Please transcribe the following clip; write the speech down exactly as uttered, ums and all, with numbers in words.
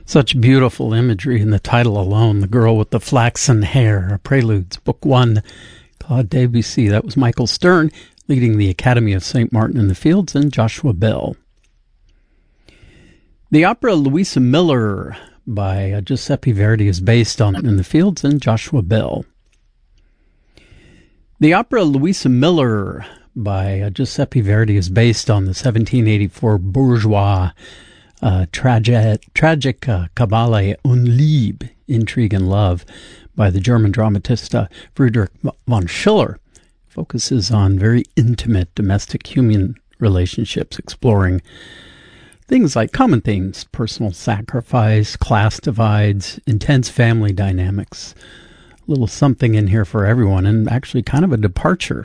Such beautiful imagery in the title alone. The Girl with the Flaxen Hair, Preludes, Book One, Claude Debussy. That was Michael Stern leading the Academy of Saint Martin in the Fields, and Joshua Bell. The opera Louisa Miller by uh, Giuseppe Verdi is based on In the Fields, and Joshua Bell. The opera Louisa Miller by uh, Giuseppe Verdi is based on the seventeen eighty-four bourgeois uh, trage- tragic uh, Kabale und Liebe, Intrigue and Love, by the German dramatist uh, Friedrich von Schiller. Focuses on very intimate domestic human relationships, exploring things like common themes, personal sacrifice, class divides, intense family dynamics. A little something in here for everyone, and actually kind of a departure